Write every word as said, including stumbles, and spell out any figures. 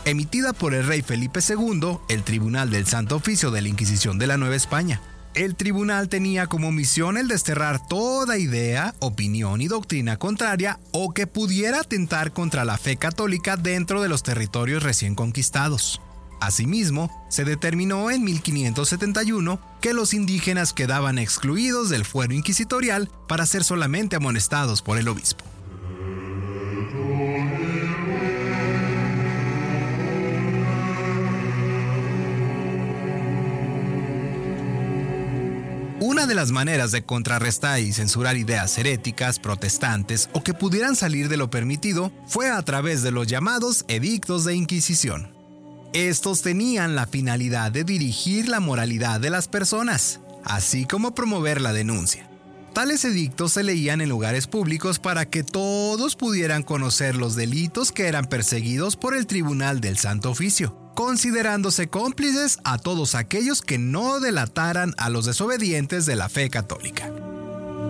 emitida por el rey Felipe segundo, el Tribunal del Santo Oficio de la Inquisición de la Nueva España. El tribunal tenía como misión el desterrar toda idea, opinión y doctrina contraria o que pudiera atentar contra la fe católica dentro de los territorios recién conquistados. Asimismo, se determinó en mil quinientos setenta y uno que los indígenas quedaban excluidos del fuero inquisitorial para ser solamente amonestados por el obispo. Una de las maneras de contrarrestar y censurar ideas heréticas, protestantes o que pudieran salir de lo permitido fue a través de los llamados edictos de Inquisición. Estos tenían la finalidad de dirigir la moralidad de las personas, así como promover la denuncia. Tales edictos se leían en lugares públicos para que todos pudieran conocer los delitos que eran perseguidos por el Tribunal del Santo Oficio, considerándose cómplices a todos aquellos que no delataran a los desobedientes de la fe católica.